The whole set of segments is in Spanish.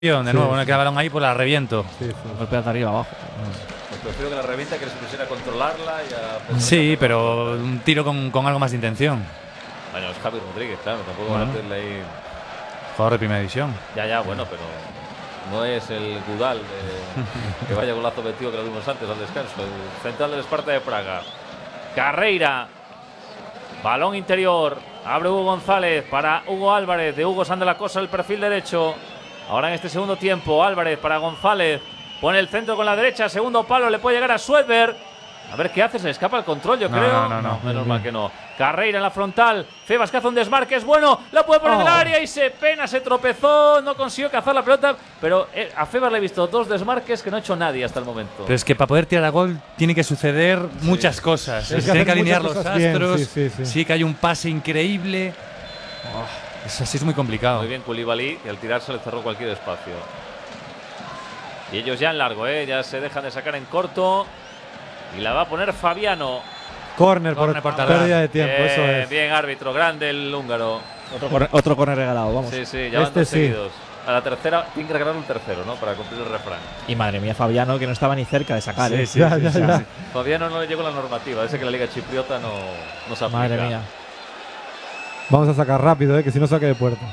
De nuevo, no queda balón ahí, pues la reviento. Golpea de arriba abajo. Pues prefiero que la revienta que se pusiera a controlarla y a… Sí, pero un tiro con algo más de intención. Bueno, es Javi Rodríguez, claro, tampoco van a hacerle ahí… Jugador de primera división. Ya, bueno, pero no es el Gudal que vaya golazo metido que lo vimos antes al descanso. El central del Esparta de Praga. Carreira. Balón interior. Abre Hugo González para Hugo Álvarez. De Hugo Sande la cosa el perfil derecho. Ahora en este segundo tiempo, Álvarez para González. Pone el centro con la derecha. Segundo palo, le puede llegar a Suedberg. A ver qué hace, se le escapa el control, yo creo. No. Menos mal que no. Carreira en la frontal. Febas que hace un desmarque, es bueno. La puede poner en el área y se tropezó. No consiguió cazar la pelota. Pero a Febas le he visto dos desmarques que no ha hecho nadie hasta el momento. Pero es que para poder tirar a gol tiene que suceder muchas cosas. Tiene que alinear los astros. Sí, que hay un pase increíble. Así es muy complicado. Muy bien Koulibaly, que al tirarse le cerró cualquier espacio. Y ellos ya en largo, ya se dejan de sacar en corto. Y la va a poner Fabiano. Córner por pérdida de tiempo, eso es. Bien, árbitro, grande el húngaro. Otro córner regalado, vamos. Sí, ya van dos seguidos. A la tercera, tiene que regalar un tercero, ¿no? Para cumplir el refrán. Y madre mía, Fabiano, que no estaba ni cerca de sacar. Ya. Fabiano no le llegó la normativa, ese que la Liga Chipriota no se aplica. Madre mía. Vamos a sacar rápido, que si no saque de puerta.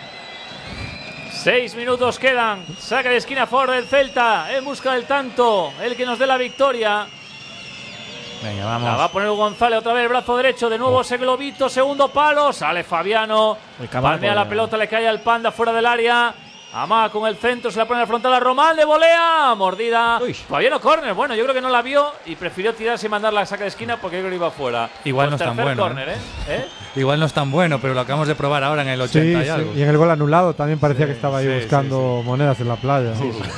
6 minutos quedan. Saque de esquina Ford del Celta. En busca del tanto. El que nos dé la victoria. Venga, vamos. La va a poner González otra vez el brazo derecho. De nuevo ese globito. Segundo palo. Sale Fabiano. Palmea la pelota. Le cae al Panda fuera del área. Amaga con el centro. Se la pone en la frontal a Román. De volea. Mordida. Fabiano córner. Bueno, yo creo que no la vio. Y prefirió tirarse y mandar la saca de esquina porque yo creo que iba fuera. Igual pues no es tan bueno. Córner, Igual no es tan bueno, pero lo acabamos de probar ahora en el 80 y algo. Y en el gol anulado también parecía que estaba ahí buscando monedas en la playa.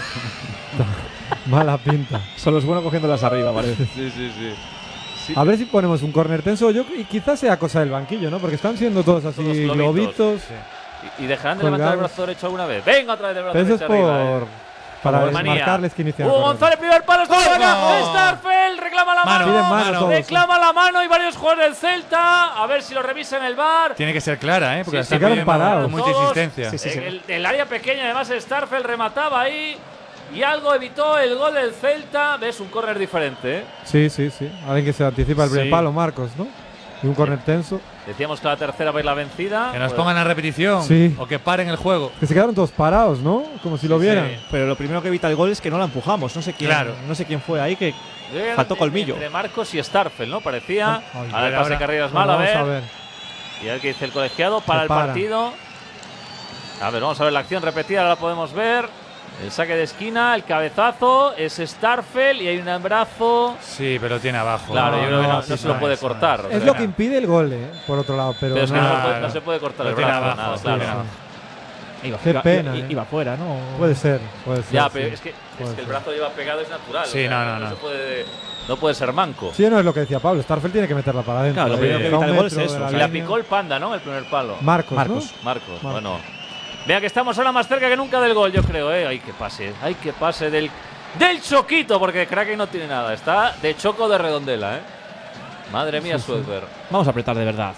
Mala pinta. Solo es bueno cogiéndolas arriba, parece. Sí. A ver si ponemos un córner tenso. Y quizás sea cosa del banquillo, ¿no? Porque están siendo todos así globitos. ¿Y dejarán de levantar el brazo derecho alguna vez? Venga otra vez del brazo derecho. Eso es para desmarcarles que inician. Hugo González, primer palo. Starfel reclama la mano. Reclama la mano y varios jugadores del Celta. A ver si lo revisa en el VAR. Tiene que ser clara, porque se quedaron parados. Con mucha insistencia. El área pequeña, además, Starfel remataba ahí. Y algo evitó el gol del Celta. ¿Ves? Un córner diferente, Sí. Alguien que se anticipa el primer palo, Marcos, ¿no? Y un córner tenso. Decíamos que la tercera va a ir la vencida. Que nos pongan la repetición. O que paren el juego. Que se quedaron todos parados, ¿no? Como si lo vieran. Pero lo primero que evita el gol es que no la empujamos. No sé quién fue ahí que faltó colmillo. Entre Marcos y Starfel, ¿no? Parecía. Ahora el pase de Carreras mal, a ver. Y a ver qué dice el colegiado para el partido. A ver, vamos a ver la acción repetida, ahora la podemos ver. El saque de esquina, el cabezazo, es Starfel y hay un abrazo. Sí, pero tiene abajo. Claro, yo creo que no se lo puede cortar. Es lo que impide el gol, por otro lado. Pero es que no se puede cortar el brazo. Abajo, claro. Qué pena. Iba fuera, ¿no? Puede ser. Ya, pero es que el brazo lleva pegado, es natural. Sí, no puede ser manco. Sí, no es lo que decía Pablo. Starfel tiene que meterla para adentro. Claro, lo primero que evita el gol es eso. Y la picó el Panda, ¿no? El primer palo. Marcos. Bueno. Vea que estamos ahora más cerca que nunca del gol, yo creo, Hay que pase del Choquito, porque Kraken no tiene nada. Está de choco de redondela, Madre mía, Suedberg. Vamos a apretar de verdad.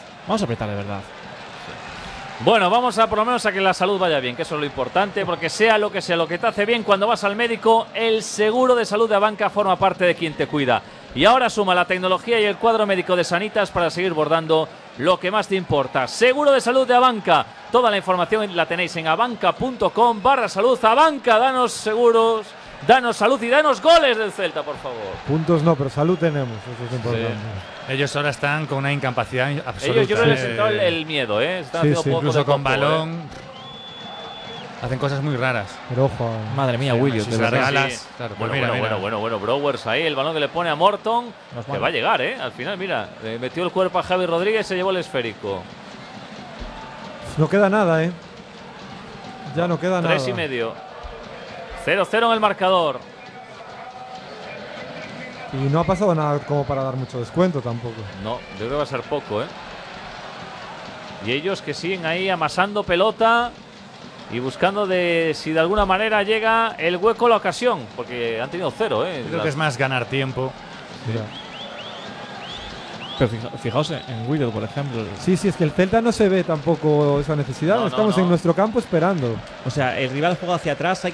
Bueno, vamos a por lo menos a que la salud vaya bien, que eso es lo importante, porque sea lo que te hace bien cuando vas al médico, el seguro de salud de Abanca forma parte de quien te cuida. Y ahora suma la tecnología y el cuadro médico de Sanitas para seguir bordando lo que más te importa. Seguro de salud de Abanca. Toda la información la tenéis en abanca.com/salud. Abanca, danos seguros, danos salud y danos goles del Celta, por favor. Puntos no, pero salud tenemos. Eso es importante. Ellos ahora están con una incapacidad absoluta. Ellos yo creo que les entró el miedo, Están haciendo poco incluso de con campo, balón. Hacen cosas muy raras. Pero ojo. Madre mía, Williams. Si se regalas. Claro, bueno. Browers ahí, el balón que le pone a Morton. Que va a llegar, Al final, mira. Metió el cuerpo a Javi Rodríguez y se llevó el esférico. No queda nada, Ya no queda nada. 3,5. 0-0 en el marcador. Y no ha pasado nada como para dar mucho descuento tampoco. No, yo creo que va a ser poco, Y ellos que siguen ahí amasando pelota y buscando si de alguna manera llega el hueco la ocasión, porque han tenido 0, Creo que es más ganar tiempo. Pero fijaos en Guido, por ejemplo. Sí, es que el Celta no se ve tampoco esa necesidad. Estamos en nuestro campo esperando. O sea, el rival juega hacia atrás,